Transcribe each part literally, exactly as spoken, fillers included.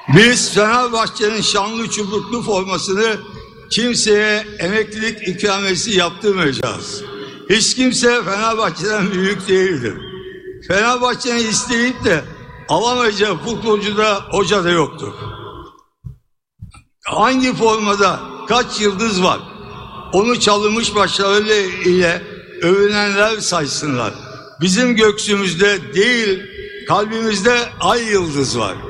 Biz Fenerbahçe'nin şanlı çubuklu formasını kimseye emeklilik ikramiyesi yaptırmayacağız. Hiç kimse Fenerbahçe'den büyük değildir. Fenerbahçe'nin isteyip de alamayacağı futbolcu da hoca da yoktur. Hangi formada kaç yıldız var? Onu çalınmış başarılı ile övünenler saysınlar. Bizim göksümüzde değil, kalbimizde ay yıldız var.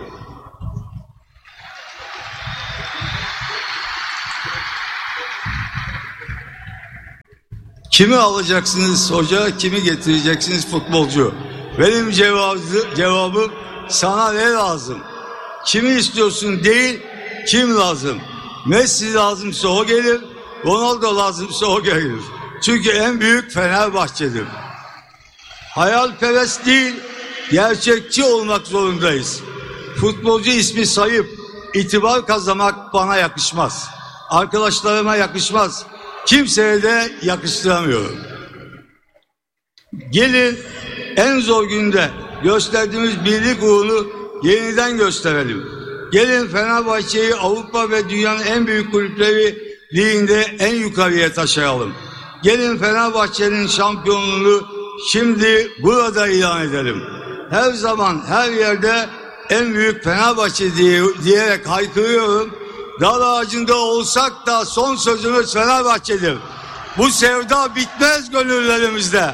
Kimi alacaksınız hoca, kimi getireceksiniz futbolcu? Benim cevabı, cevabım sana ne lazım? Kimi istiyorsun değil, kim lazım? Messi lazımsa o gelir, Ronaldo lazımsa o gelir. Çünkü en büyük Fenerbahçe'dir. Hayalperest değil, gerçekçi olmak zorundayız. Futbolcu ismi sayıp itibar kazanmak bana yakışmaz. Arkadaşlarıma yakışmaz. Kimseye de yakıştıramıyorum. Gelin en zor günde gösterdiğimiz birlik uğrunu yeniden gösterelim. Gelin Fenerbahçe'yi Avrupa ve dünyanın en büyük kulüpleri liginde en yukarıya taşıyalım. Gelin Fenerbahçe'nin şampiyonluğunu şimdi burada ilan edelim. Her zaman her yerde en büyük Fenerbahçe diye, diyerek haykırıyorum. Dar ağacında olsak da son sözümüz Fenerbahçe'dir. Bu sevda bitmez gönüllerimizde.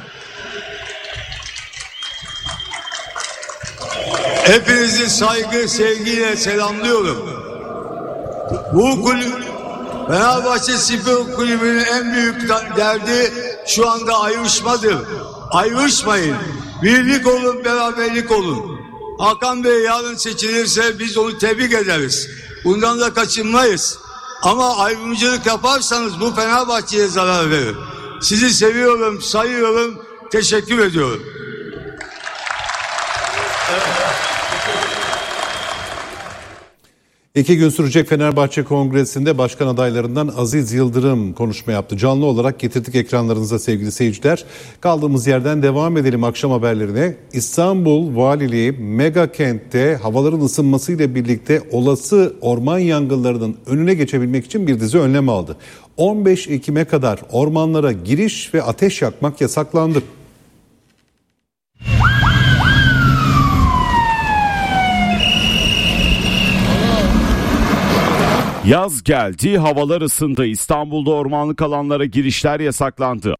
Hepinizi saygı, sevgiyle selamlıyorum. Bu kulüp, Fenerbahçe Spor Kulübü'nün en büyük derdi şu anda ayrışmadır. Ayrışmayın. Birlik olun, beraberlik olun. Hakan Bey yarın seçilirse biz onu tebrik ederiz. Bundan da kaçınmayız. Ama ayrımcılık yaparsanız bu Fenerbahçe'ye zarar verir. Sizi seviyorum, sayıyorum, teşekkür ediyorum. İki gün sürecek Fenerbahçe Kongresi'nde başkan adaylarından Aziz Yıldırım konuşma yaptı. Canlı olarak getirdik ekranlarınıza sevgili seyirciler. Kaldığımız yerden devam edelim akşam haberlerine. İstanbul Valiliği mega kentte havaların ısınmasıyla birlikte olası orman yangınlarının önüne geçebilmek için bir dizi önlem aldı. on beş Ekim'e kadar ormanlara giriş ve ateş yakmak yasaklandı. Yaz geldi, havalar ısındı. İstanbul'da ormanlık alanlara girişler yasaklandı.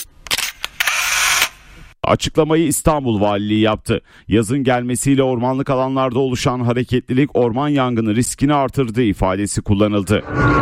Açıklamayı İstanbul Valiliği yaptı. Yazın gelmesiyle ormanlık alanlarda oluşan hareketlilik orman yangını riskini artırdığı ifadesi kullanıldı.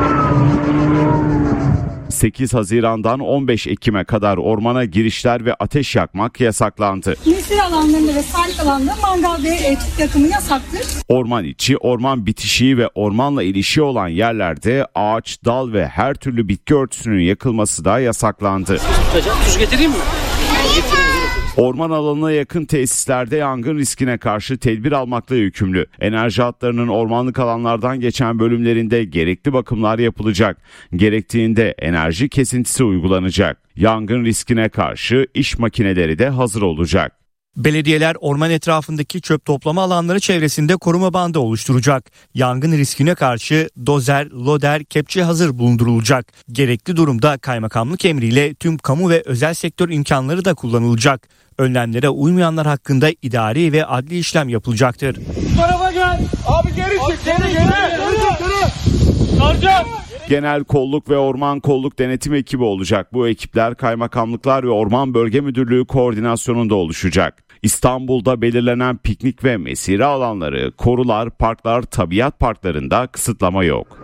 sekiz Haziran'dan on beş Ekim'e kadar ormana girişler ve ateş yakmak yasaklandı. Mesire alanlarında ve sahil alanlarında mangal ve e, tüp yakımı yasaktır. Orman içi, orman bitişiği ve ormanla ilişiği olan yerlerde ağaç, dal ve her türlü bitki örtüsünün yakılması da yasaklandı. Tuz getireyim mi? Orman alanına yakın tesislerde yangın riskine karşı tedbir almakla yükümlü. Enerji hatlarının ormanlık alanlardan geçen bölümlerinde gerekli bakımlar yapılacak. Gerektiğinde enerji kesintisi uygulanacak. Yangın riskine karşı iş makineleri de hazır olacak. Belediyeler orman etrafındaki çöp toplama alanları çevresinde koruma bandı oluşturacak. Yangın riskine karşı dozer, loder, kepçe hazır bulundurulacak. Gerekli durumda kaymakamlık emriyle tüm kamu ve özel sektör imkanları da kullanılacak. Önlemlere uymayanlar hakkında idari ve adli işlem yapılacaktır. Bu tarafa gel. Abi geri çık. Geri geri. Geri. Sarcan. Genel kolluk ve orman kolluk denetim ekibi olacak. Bu ekipler kaymakamlıklar ve orman bölge müdürlüğü koordinasyonunda oluşacak. İstanbul'da belirlenen piknik ve mesire alanları, korular, parklar, tabiat parklarında kısıtlama yok.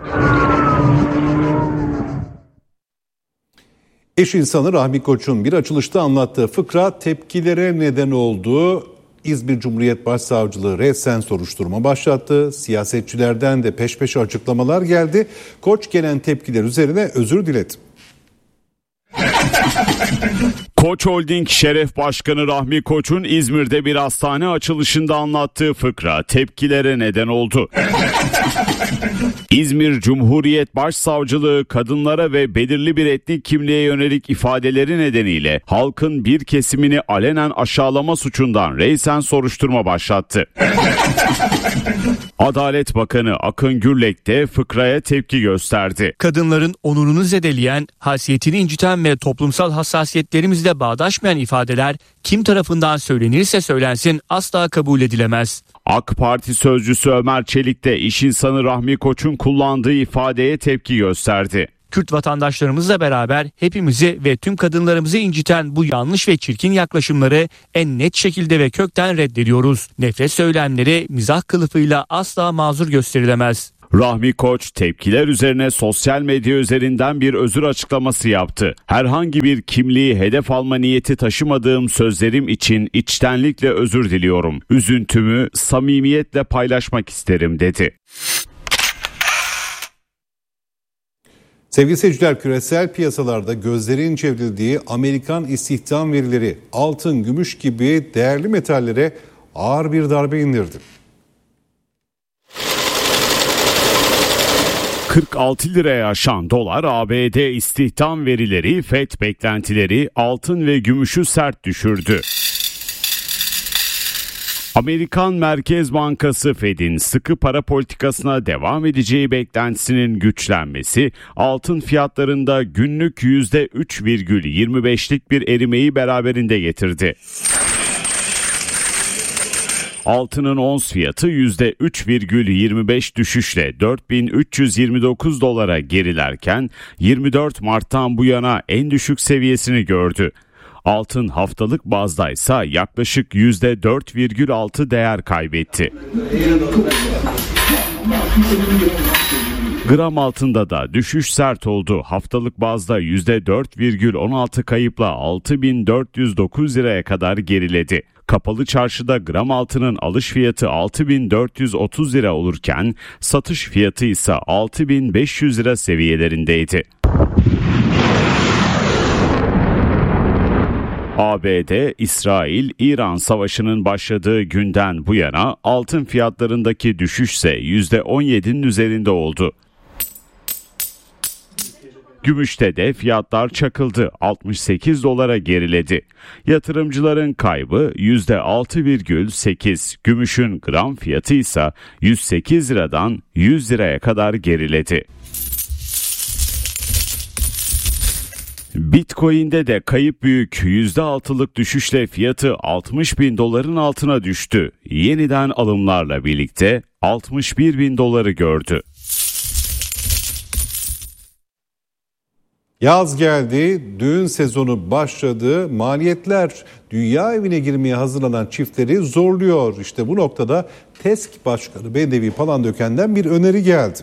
İş insanı Rahmi Koç'un bir açılışta anlattığı fıkra tepkilere neden oldu. İzmir Cumhuriyet Başsavcılığı resen soruşturma başlattı. Siyasetçilerden de peş peşe açıklamalar geldi. Koç gelen tepkiler üzerine özür diledi. Koç Holding Şeref Başkanı Rahmi Koç'un İzmir'de bir hastane açılışında anlattığı fıkra tepkilere neden oldu. İzmir Cumhuriyet Başsavcılığı kadınlara ve belirli bir etnik kimliğe yönelik ifadeleri nedeniyle halkın bir kesimini alenen aşağılama suçundan reysen soruşturma başlattı. Adalet Bakanı Akın Gürlek de fıkraya tepki gösterdi. Kadınların onurunu zedeleyen, haysiyetini inciten ve toplumsal hassasiyetlerimizle bağdaşmayan ifadeler kim tarafından söylenirse söylensin asla kabul edilemez. AK Parti sözcüsü Ömer Çelik de iş insanı Rahmi Koç'un kullandığı ifadeye tepki gösterdi. Kürt vatandaşlarımızla beraber hepimizi ve tüm kadınlarımızı inciten bu yanlış ve çirkin yaklaşımları en net şekilde ve kökten reddediyoruz. Nefret söylemleri mizah kılıfıyla asla mazur gösterilemez. Rahmi Koç tepkiler üzerine sosyal medya üzerinden bir özür açıklaması yaptı. Herhangi bir kimliği hedef alma niyeti taşımadığım sözlerim için içtenlikle özür diliyorum. Üzüntümü samimiyetle paylaşmak isterim dedi. Sevgili seyirciler, küresel piyasalarda gözlerin çevrildiği Amerikan istihdam verileri altın, gümüş gibi değerli metallere ağır bir darbe indirdi. kırk altı liraya aşan dolar, A B D istihdam verileri, F E D beklentileri altın ve gümüşü sert düşürdü. Amerikan Merkez Bankası F E D'in sıkı para politikasına devam edeceği beklentisinin güçlenmesi altın fiyatlarında günlük yüzde üç virgül yirmi beşlik bir erimeyi beraberinde getirdi. Altının ons fiyatı yüzde üç virgül yirmi beş düşüşle dört bin üç yüz yirmi dokuz dolara gerilerken yirmi dört Mart'tan bu yana en düşük seviyesini gördü. Altın haftalık bazda ise yaklaşık yüzde dört virgül altı değer kaybetti. Gram altında da düşüş sert oldu. Haftalık bazda yüzde dört virgül on altı kayıpla altı bin dört yüz dokuz liraya kadar geriledi. Kapalı çarşıda gram altının alış fiyatı altı bin dört yüz otuz lira olurken satış fiyatı ise altı bin beş yüz lira seviyelerindeydi. A B D, İsrail-İran savaşının başladığı günden bu yana altın fiyatlarındaki düşüş ise yüzde on yedinin üzerinde oldu. Gümüşte de fiyatlar çakıldı, altmış sekiz dolara geriledi. Yatırımcıların kaybı yüzde altı virgül sekiz, gümüşün gram fiyatı ise yüz sekiz liradan yüz liraya kadar geriledi. Bitcoin'de de kayıp büyük, yüzde altılık düşüşle fiyatı altmış bin doların altına düştü. Yeniden alımlarla birlikte altmış bir bin doları gördü. Yaz geldi, düğün sezonu başladı. Maliyetler dünya evine girmeye hazırlanan çiftleri zorluyor. İşte bu noktada TESK Başkanı Bendevi Palandöken'den bir öneri geldi.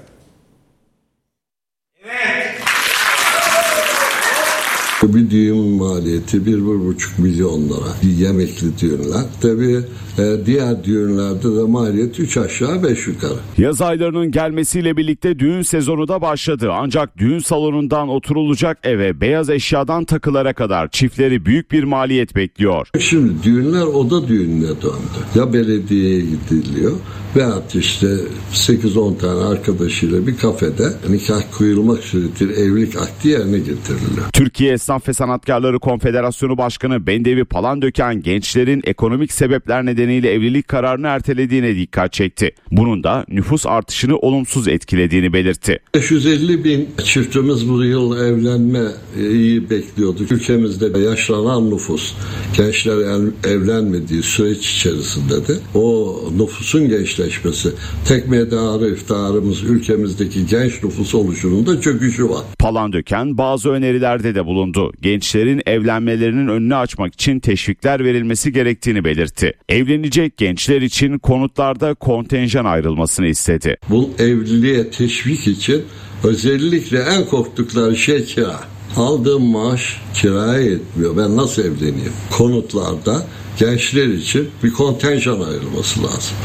Bir düğün maliyeti bir, bir buçuk milyon lira. Yemekli düğünler. Tabii e, diğer düğünlerde de maliyet üç aşağı beş yukarı. Yaz aylarının gelmesiyle birlikte düğün sezonu da başladı. Ancak düğün salonundan oturulacak eve, beyaz eşyadan takılara kadar çiftleri büyük bir maliyet bekliyor. Şimdi düğünler oda düğününe döndü. Ya belediyeye gidiliyor veyahut işte sekiz on tane arkadaşıyla bir kafede nikah kıyılmak suretiyle evlilik akdi yerine getiriliyor. Türkiye Esnaf ve Sanatkarları Konfederasyonu Başkanı Bendevi Palandöken gençlerin ekonomik sebepler nedeniyle evlilik kararını ertelediğine dikkat çekti. Bunun da nüfus artışını olumsuz etkilediğini belirtti. beş yüz elli bin çiftimiz bu yıl evlenmeyi bekliyorduk. Ülkemizde yaşlanan nüfus, gençler evlenmediği süreç içerisinde de o nüfusun gençleşmesi, tek medarı iftiharımız ülkemizdeki genç nüfus oluşumunda çöküşü var. Palandöken bazı önerilerde de bulundu. Gençlerin evlenmelerinin önünü açmak için teşvikler verilmesi gerektiğini belirtti. Evlenecek gençler için konutlarda kontenjan ayrılmasını istedi. Bu evliliğe teşvik için özellikle en korktukları şey kira. Aldığım maaş kiraya yetmiyor. Ben nasıl evleneyim? Konutlarda gençler için bir kontenjan ayrılması lazım.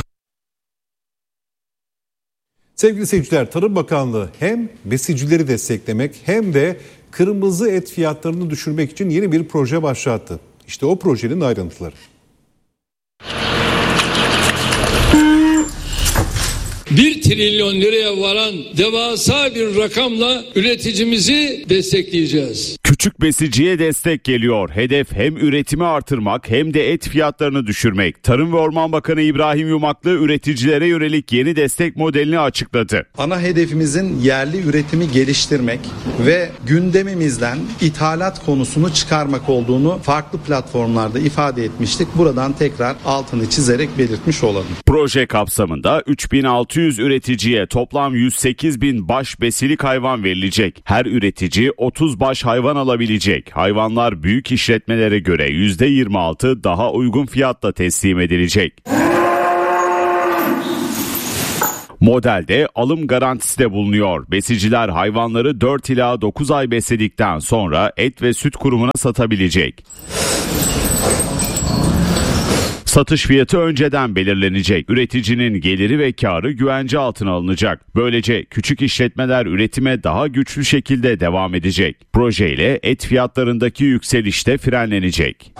Sevgili seyirciler, Tarım Bakanlığı hem besicileri desteklemek hem de kırmızı et fiyatlarını düşürmek için yeni bir proje başlattı. İşte o projenin ayrıntıları. bir trilyon liraya varan devasa bir rakamla üreticimizi destekleyeceğiz. Küçük Küçük besiciye destek geliyor. Hedef hem üretimi artırmak hem de et fiyatlarını düşürmek. Tarım ve Orman Bakanı İbrahim Yumaklı üreticilere yönelik yeni destek modelini açıkladı. Ana hedefimizin yerli üretimi geliştirmek ve gündemimizden ithalat konusunu çıkarmak olduğunu farklı platformlarda ifade etmiştik. Buradan tekrar altını çizerek belirtmiş olalım. Proje kapsamında üç bin altı yüz üreticiye toplam yüz sekiz bin baş besilik hayvan verilecek. Her üretici otuz baş hayvan alabilecek. Hayvanlar büyük işletmelere göre yüzde yirmi altı daha uygun fiyatla teslim edilecek. Modelde alım garantisi de bulunuyor. Besiciler hayvanları dört ila dokuz ay besledikten sonra et ve süt kurumuna satabilecek. Satış fiyatı önceden belirlenecek. Üreticinin geliri ve karı güvence altına alınacak. Böylece küçük işletmeler üretime daha güçlü şekilde devam edecek. Projeyle et fiyatlarındaki yükseliş de frenlenecek.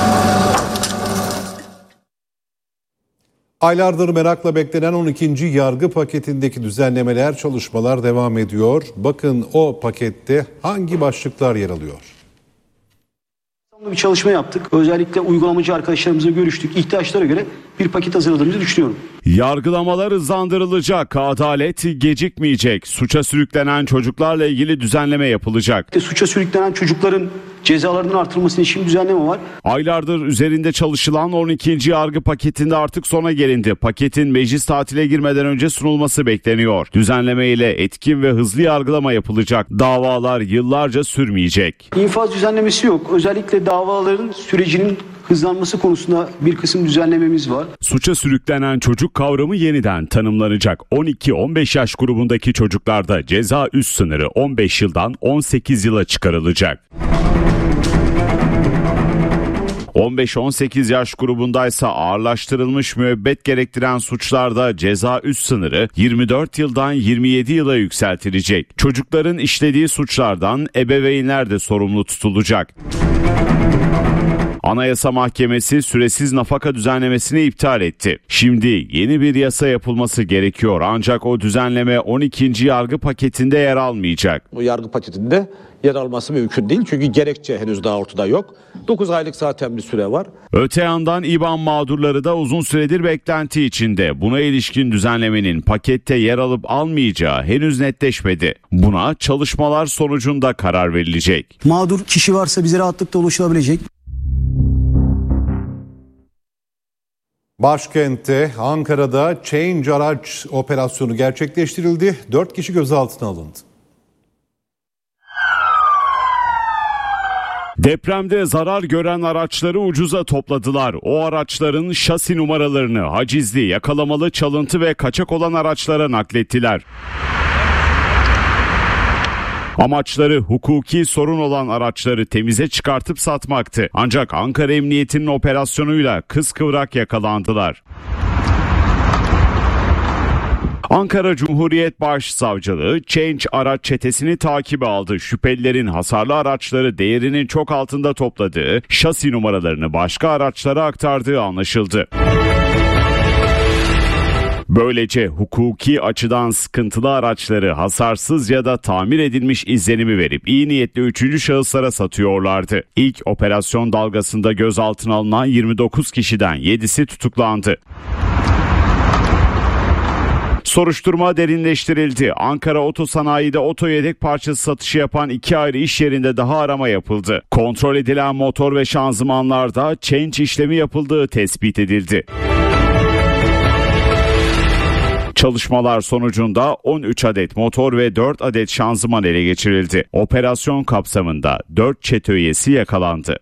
Aylardır merakla beklenen on ikinci yargı paketindeki düzenlemeler, çalışmalar devam ediyor. Bakın o pakette hangi başlıklar yer alıyor? Bir çalışma yaptık. Özellikle uygulamacı arkadaşlarımızla görüştük. İhtiyaçlara göre bir paket hazırladığımızı düşünüyorum. Yargılamalar hızlandırılacak, adalet gecikmeyecek. Suça sürüklenen çocuklarla ilgili düzenleme yapılacak. Suça sürüklenen çocukların cezalarının artırılması için düzenleme var. Aylardır üzerinde çalışılan on ikinci yargı paketinde artık sona gelindi. Paketin meclis tatile girmeden önce sunulması bekleniyor. Düzenleme ile etkin ve hızlı yargılama yapılacak. Davalar yıllarca sürmeyecek. İnfaz düzenlemesi yok. Özellikle davaların sürecinin hızlanması konusunda bir kısım düzenlememiz var. Suça sürüklenen çocuk kavramı yeniden tanımlanacak. on iki on beş yaş grubundaki çocuklarda ceza üst sınırı on beş yıldan on sekiz yıla çıkarılacak. on beş on sekiz yaş grubundaysa ağırlaştırılmış müebbet gerektiren suçlarda ceza üst sınırı yirmi dört yıldan yirmi yedi yıla yükseltilecek. Çocukların işlediği suçlardan ebeveynler de sorumlu tutulacak. Anayasa Mahkemesi süresiz nafaka düzenlemesini iptal etti. Şimdi yeni bir yasa yapılması gerekiyor ancak o düzenleme on ikinci yargı paketinde yer almayacak. Bu yargı paketinde yer alması mümkün değil çünkü gerekçe henüz daha ortada yok. dokuz aylık zaten bir süre var. Öte yandan İBAN mağdurları da uzun süredir beklenti içinde. Buna ilişkin düzenlemenin pakette yer alıp almayacağı henüz netleşmedi. Buna çalışmalar sonucunda karar verilecek. Mağdur kişi varsa bize rahatlıkla ulaşılabilecek. Başkentte Ankara'da Change araç operasyonu gerçekleştirildi. dört kişi gözaltına alındı. Depremde zarar gören araçları ucuza topladılar. O araçların şasi numaralarını hacizli, yakalamalı, çalıntı ve kaçak olan araçlara naklettiler. Amaçları hukuki sorun olan araçları temize çıkartıp satmaktı. Ancak Ankara Emniyeti'nin operasyonuyla kıskıvrak yakalandılar. Ankara Cumhuriyet Başsavcılığı Change araç çetesini takibe aldı. Şüphelilerin hasarlı araçları değerinin çok altında topladığı, şasi numaralarını başka araçlara aktardığı anlaşıldı. Böylece hukuki açıdan sıkıntılı araçları hasarsız ya da tamir edilmiş izlenimi verip iyi niyetli üçüncü şahıslara satıyorlardı. İlk operasyon dalgasında gözaltına alınan yirmi dokuz kişiden yedisi tutuklandı. Soruşturma derinleştirildi. Ankara Otosanayi'de oto yedek parçası satışı yapan iki ayrı iş yerinde daha arama yapıldı. Kontrol edilen motor ve şanzımanlarda change işlemi yapıldığı tespit edildi. Çalışmalar sonucunda on üç adet motor ve dört adet şanzıman ele geçirildi. Operasyon kapsamında dört çete üyesi yakalandı.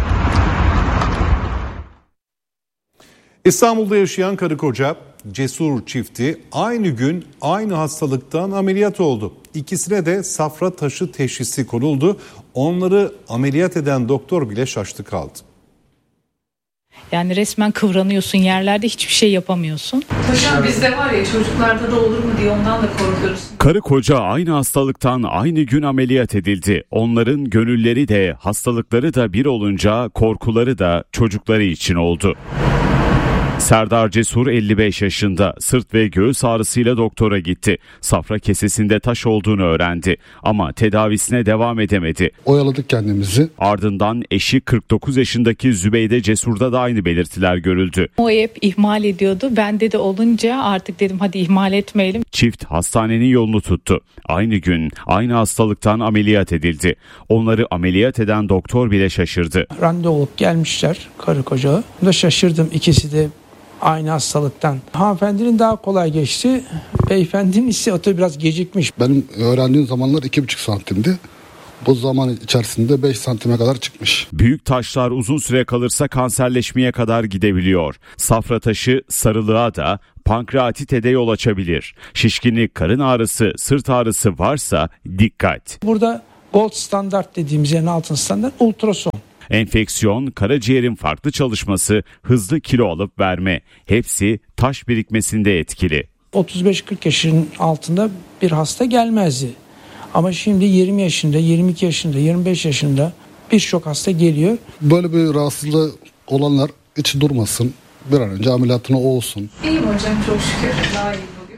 İstanbul'da yaşayan karı koca Cesur çifti aynı gün aynı hastalıktan ameliyat oldu. İkisine de safra taşı teşhisi konuldu. Onları ameliyat eden doktor bile şaştı kaldı. Yani resmen kıvranıyorsun yerlerde, hiçbir şey yapamıyorsun. Hocam bizde var ya, çocuklarda da olur mu diye ondan da korkuyoruz. Karı koca aynı hastalıktan aynı gün ameliyat edildi. Onların gönülleri de hastalıkları da bir olunca korkuları da çocukları için oldu. Serdar Cesur elli beş yaşında, sırt ve göğüs ağrısıyla doktora gitti. Safra kesesinde taş olduğunu öğrendi ama tedavisine devam edemedi. Oyaladık kendimizi. Ardından eşi kırk dokuz yaşındaki Zübeyde Cesur'da da aynı belirtiler görüldü. O hep ihmal ediyordu. Bende de olunca artık dedim hadi ihmal etmeyelim. Çift hastanenin yolunu tuttu. Aynı gün aynı hastalıktan ameliyat edildi. Onları ameliyat eden doktor bile şaşırdı. Randevu olup gelmişler karı koca. Da şaşırdım, ikisi de aynı hastalıktan. Hanımefendinin daha kolay geçti. Beyefendinin ise o biraz gecikmiş. Benim öğrendiğim zamanlar iki buçuk santimdi. Bu zaman içerisinde beş santime kadar çıkmış. Büyük taşlar uzun süre kalırsa kanserleşmeye kadar gidebiliyor. Safra taşı sarılığa da pankreatite de yol açabilir. Şişkinlik, karın ağrısı, sırt ağrısı varsa dikkat. Burada gold standart dediğimiz yani altın standart ultrason. Enfeksiyon, karaciğerin farklı çalışması, hızlı kilo alıp verme, hepsi taş birikmesinde etkili. otuz beş kırk yaşının altında bir hasta gelmezdi. Ama şimdi yirmi yaşında, yirmi iki yaşında, yirmi beş yaşında birçok hasta geliyor. Böyle bir rahatsızlığı olanlar hiç durmasın. Bir an önce ameliyatına olsun. İyiyim hocam, çok şükür. Daha iyi bugün.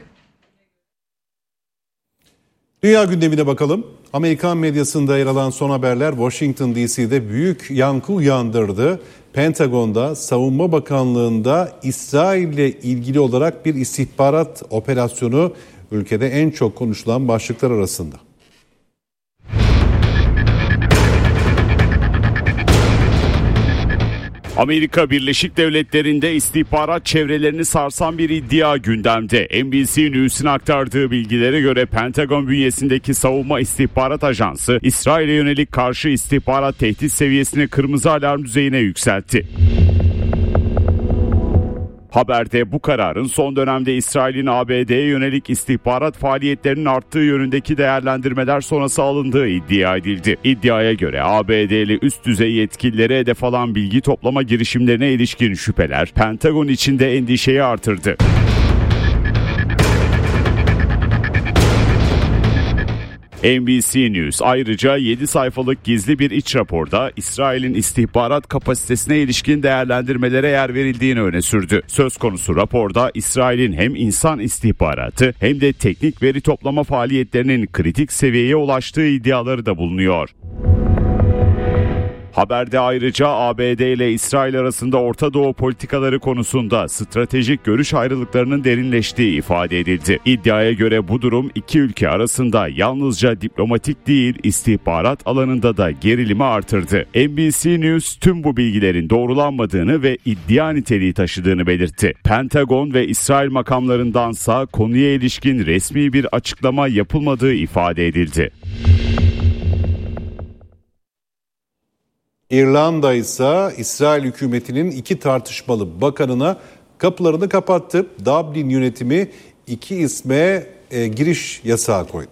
Dünya gündemine bakalım. Amerikan medyasında yer alan son haberler Washington D C'de büyük yankı uyandırdı. Pentagon'da, Savunma Bakanlığı'nda İsrail ile ilgili olarak bir istihbarat operasyonu ülkede en çok konuşulan başlıklar arasında. Amerika Birleşik Devletleri'nde istihbarat çevrelerini sarsan bir iddia gündemde. N B C News'un aktardığı bilgilere göre Pentagon bünyesindeki Savunma İstihbarat Ajansı, İsrail'e yönelik karşı istihbarat tehdit seviyesini kırmızı alarm düzeyine yükseltti. Haberde bu kararın son dönemde İsrail'in A B D'ye yönelik istihbarat faaliyetlerinin arttığı yönündeki değerlendirmeler sonrası alındığı iddia edildi. İddiaya göre A B D'li üst düzey yetkililere hedef alan bilgi toplama girişimlerine ilişkin şüpheler Pentagon içinde endişeyi artırdı. N B C News ayrıca yedi sayfalık gizli bir iç raporda İsrail'in istihbarat kapasitesine ilişkin değerlendirmelere yer verildiğini öne sürdü. Söz konusu raporda İsrail'in hem insan istihbaratı hem de teknik veri toplama faaliyetlerinin kritik seviyeye ulaştığı iddiaları da bulunuyor. Haberde ayrıca A B D ile İsrail arasında Orta Doğu politikaları konusunda stratejik görüş ayrılıklarının derinleştiği ifade edildi. İddiaya göre bu durum iki ülke arasında yalnızca diplomatik değil, istihbarat alanında da gerilimi artırdı. N B C News tüm bu bilgilerin doğrulanmadığını ve iddia niteliği taşıdığını belirtti. Pentagon ve İsrail makamlarındansa konuya ilişkin resmi bir açıklama yapılmadığı ifade edildi. İrlanda ise İsrail hükümetinin iki tartışmalı bakanına kapılarını kapattı. Dublin yönetimi iki isme e, giriş yasağı koydu.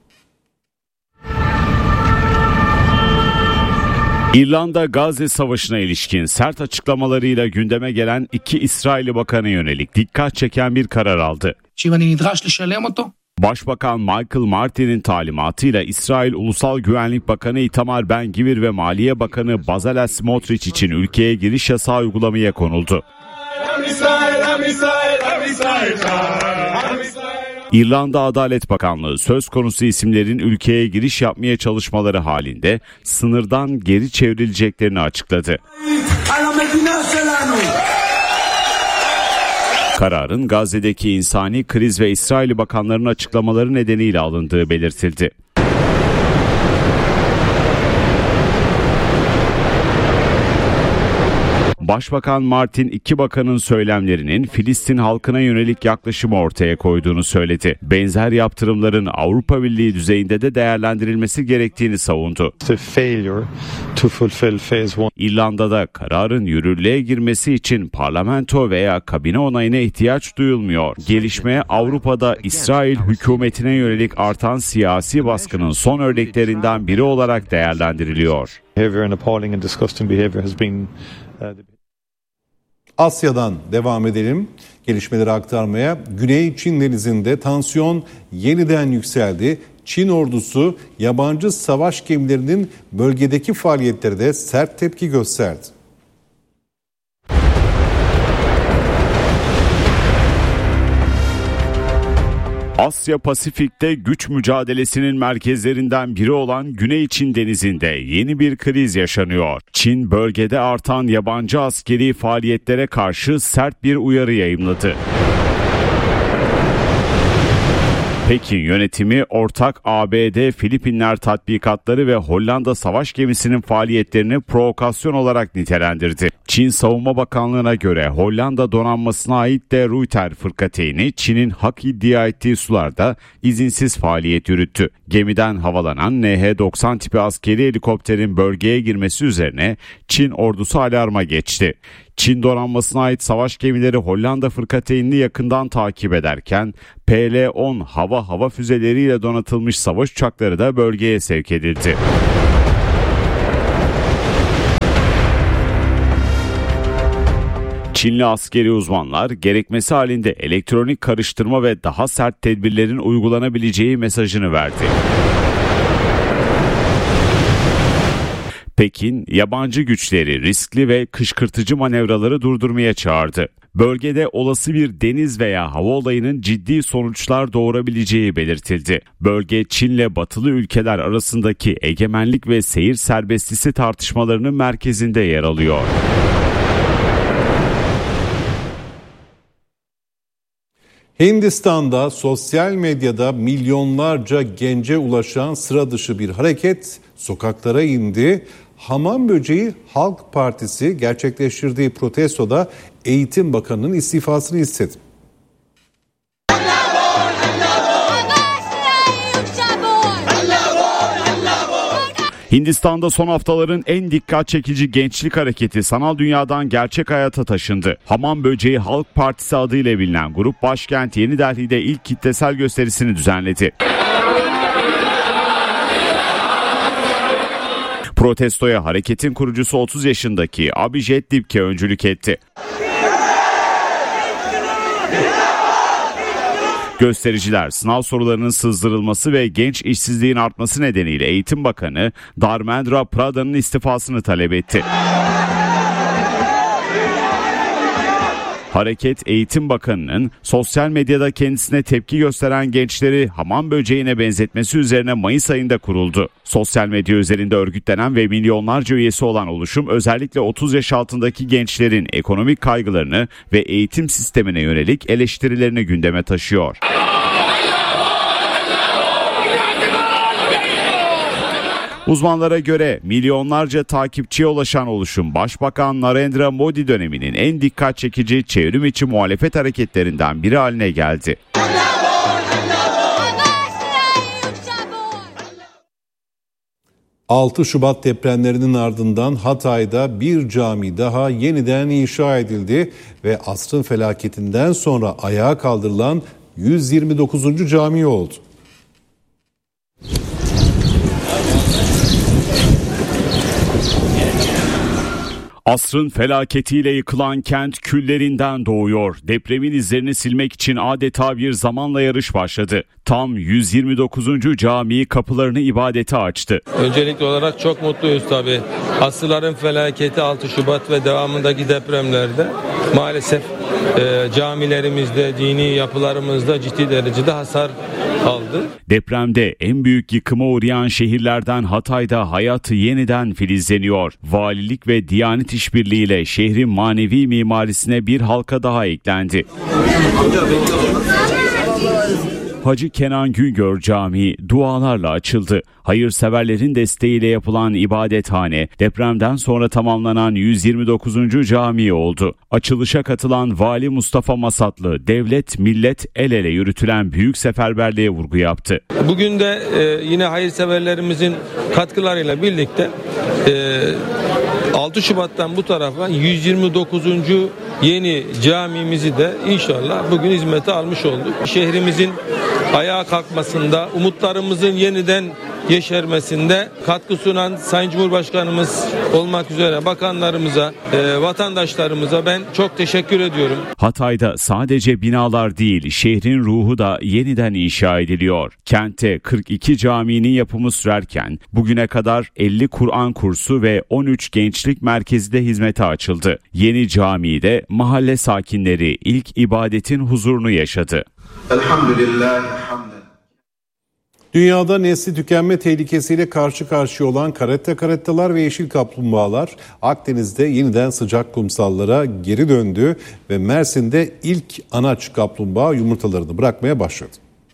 İrlanda Gazze Savaşı'na ilişkin sert açıklamalarıyla gündeme gelen iki İsrailli bakana yönelik dikkat çeken bir karar aldı. Başbakan Michael Martin'in talimatıyla İsrail Ulusal Güvenlik Bakanı Itamar Ben-Gvir ve Maliye Bakanı Bezalel Smotrich için ülkeye giriş yasağı uygulamaya konuldu. İrlanda Adalet Bakanlığı söz konusu isimlerin ülkeye giriş yapmaya çalışmaları halinde sınırdan geri çevrileceklerini açıkladı. Kararın Gazze'deki insani kriz ve İsrail bakanlarının açıklamaları nedeniyle alındığı belirtildi. Başbakan Martin iki bakanın söylemlerinin Filistin halkına yönelik yaklaşımı ortaya koyduğunu söyledi. Benzer yaptırımların Avrupa Birliği düzeyinde de değerlendirilmesi gerektiğini savundu. İrlanda'da kararın yürürlüğe girmesi için parlamento veya kabine onayına ihtiyaç duyulmuyor. Gelişme Avrupa'da İsrail hükümetine yönelik artan siyasi baskının son örneklerinden biri olarak değerlendiriliyor. Asya'dan devam edelim. Gelişmeleri aktarmaya. Güney Çin Denizi'nde tansiyon yeniden yükseldi. Çin ordusu yabancı savaş gemilerinin bölgedeki faaliyetlerine de sert tepki gösterdi. Asya Pasifik'te güç mücadelesinin merkezlerinden biri olan Güney Çin Denizi'nde yeni bir kriz yaşanıyor. Çin bölgede artan yabancı askeri faaliyetlere karşı sert bir uyarı yayımladı. Pekin yönetimi ortak A B D-Filipinler tatbikatları ve Hollanda savaş gemisinin faaliyetlerini provokasyon olarak nitelendirdi. Çin Savunma Bakanlığı'na göre Hollanda donanmasına ait de Ruyter fırkateyni Çin'in hak iddia ettiği sularda izinsiz faaliyet yürüttü. Gemiden havalanan N H doksan tipi askeri helikopterin bölgeye girmesi üzerine Çin ordusu alarma geçti. Çin donanmasına ait savaş gemileri Hollanda fırkateynini yakından takip ederken P L on hava hava füzeleriyle donatılmış savaş uçakları da bölgeye sevk edildi. Çinli askeri uzmanlar gerekmesi halinde elektronik karıştırma ve daha sert tedbirlerin uygulanabileceği mesajını verdi. Pekin, yabancı güçleri riskli ve kışkırtıcı manevraları durdurmaya çağırdı. Bölgede olası bir deniz veya hava olayının ciddi sonuçlar doğurabileceği belirtildi. Bölge, Çin'le batılı ülkeler arasındaki egemenlik ve seyir serbestisi tartışmalarının merkezinde yer alıyor. Hindistan'da sosyal medyada milyonlarca gence ulaşan sıra dışı bir hareket sokaklara indi. Hamam Böceği Halk Partisi gerçekleştirdiği protestoda Eğitim Bakanı'nın istifasını istedi. Hindistan'da son haftaların en dikkat çekici gençlik hareketi sanal dünyadan gerçek hayata taşındı. Hamam Böceği Halk Partisi adıyla bilinen grup başkent Yeni Delhi'de ilk kitlesel gösterisini düzenledi. Protestoya hareketin kurucusu otuz yaşındaki Abhijet Dipke öncülük etti. Göstericiler sınav sorularının sızdırılması ve genç işsizliğin artması nedeniyle Eğitim Bakanı Dharmendra Pradhan'ın istifasını talep etti. Hareket, Eğitim Bakanı'nın sosyal medyada kendisine tepki gösteren gençleri hamam böceğine benzetmesi üzerine Mayıs ayında kuruldu. Sosyal medya üzerinde örgütlenen ve milyonlarca üyesi olan oluşum özellikle otuz yaş altındaki gençlerin ekonomik kaygılarını ve eğitim sistemine yönelik eleştirilerini gündeme taşıyor. Uzmanlara göre milyonlarca takipçiye ulaşan oluşum Başbakan Narendra Modi döneminin en dikkat çekici çevrim içi muhalefet hareketlerinden biri haline geldi. altı Şubat depremlerinin ardından Hatay'da bir cami daha yeniden inşa edildi ve asrın felaketinden sonra ayağa kaldırılan yüz yirmi dokuzuncu cami oldu. Asrın felaketiyle yıkılan kent küllerinden doğuyor. Depremin izlerini silmek için adeta bir zamanla yarış başladı. Tam yüz yirmi dokuzuncu cami kapılarını ibadete açtı. Öncelikli olarak çok mutluyuz tabii. Asırların felaketi altı Şubat ve devamındaki depremlerde maalesef e, camilerimizde, dini yapılarımızda ciddi derecede hasar aldı. Depremde en büyük yıkıma uğrayan şehirlerden Hatay'da hayatı yeniden filizleniyor. Valilik ve Diyanet işbirliğiyle şehrin manevi mimarisine bir halka daha eklendi. Hacı Kenan Güngör Camii dualarla açıldı. Hayırseverlerin desteğiyle yapılan ibadethane depremden sonra tamamlanan yüz yirmi dokuzuncu cami oldu. Açılışa katılan Vali Mustafa Masatlı, devlet millet el ele yürütülen büyük seferberliğe vurgu yaptı. Bugün de e, yine hayırseverlerimizin katkılarıyla birlikte e, altı Şubat'tan bu tarafa yüz yirmi dokuzuncu yeni camimizi de inşallah bugün hizmete almış olduk. Şehrimizin ayağa kalkmasında, umutlarımızın yeniden yeşermesinde katkı sunan Sayın Cumhurbaşkanımız olmak üzere bakanlarımıza, e, vatandaşlarımıza ben çok teşekkür ediyorum. Hatay'da sadece binalar değil, şehrin ruhu da yeniden inşa ediliyor. Kente kırk iki caminin yapımı sürerken bugüne kadar elli Kur'an kursu ve on üç gençlik merkezi de hizmete açıldı. Yeni camide mahalle sakinleri ilk ibadetin huzurunu yaşadı. Elhamdülillah. Dünyada nesli tükenme tehlikesiyle karşı karşıya olan karetta karettalar ve yeşil kaplumbağalar Akdeniz'de yeniden sıcak kumsallara geri döndü ve Mersin'de ilk anaç kaplumbağa yumurtalarını bırakmaya başladı.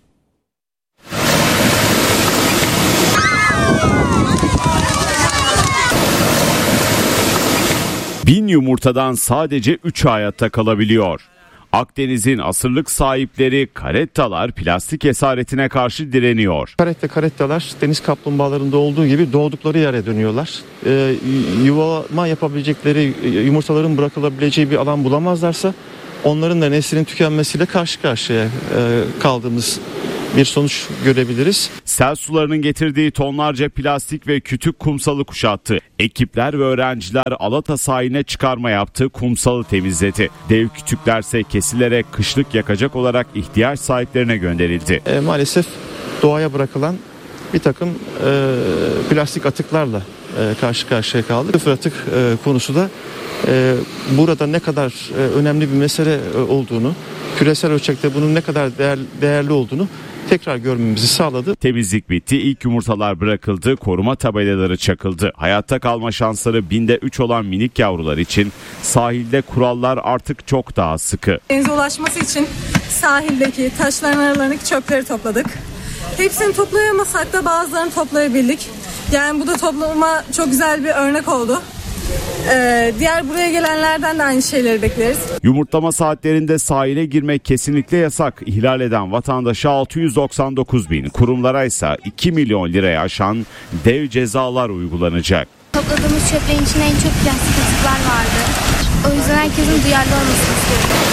Bin yumurtadan sadece üçü hayatta kalabiliyor. Akdeniz'in asırlık sahipleri karettalar plastik esaretine karşı direniyor. Karetta karettalar deniz kaplumbağalarında olduğu gibi doğdukları yere dönüyorlar. Ee, yuvama yapabilecekleri, yumurtaların bırakılabileceği bir alan bulamazlarsa onların da neslinin tükenmesiyle karşı karşıya e, kaldığımız bir sonuç görebiliriz. Sel sularının getirdiği tonlarca plastik ve kütük kumsalı kuşattı. Ekipler ve öğrenciler Alata sahiline çıkarma yaptı, kumsalı temizledi. Dev kütüklerse kesilerek kışlık yakacak olarak ihtiyaç sahiplerine gönderildi. E, maalesef doğaya bırakılan bir takım e, plastik atıklarla e, karşı karşıya kaldık. Sıfır atık e, konusu da e, burada ne kadar e, önemli bir mesele e, olduğunu, küresel ölçekte bunun ne kadar değer, değerli olduğunu tekrar görmemizi sağladı. Temizlik bitti, ilk yumurtalar bırakıldı, koruma tabelaları çakıldı. Hayatta kalma şansları binde üç olan minik yavrular için sahilde kurallar artık çok daha sıkı. Denize ulaşması için sahildeki taşların aralarındaki çöpleri topladık. Hepsini toplayamasak da bazılarını toplayabildik. Yani bu da toplama çok güzel bir örnek oldu. Ee, diğer buraya gelenlerden de aynı şeyleri bekleriz. Yumurtlama saatlerinde sahile girmek kesinlikle yasak. İhlal eden vatandaşa altı yüz doksan dokuz bin, kurumlara ise iki milyon liraya aşan dev cezalar uygulanacak. Topladığımız çöplerin içinde en çok plastik atıklar vardı. O yüzden herkesin duyarlı olmasını istiyorum.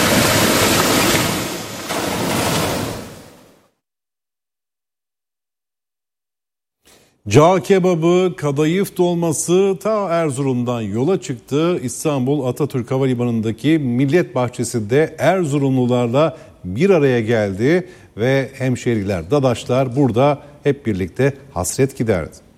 Cağ kebabı, kadayıf dolması ta Erzurum'dan yola çıktı. İstanbul Atatürk Havalimanı'ndaki Millet Bahçesi'nde Erzurumlularla bir araya geldi ve hemşehriler, dadaşlar burada hep birlikte hasret giderdi.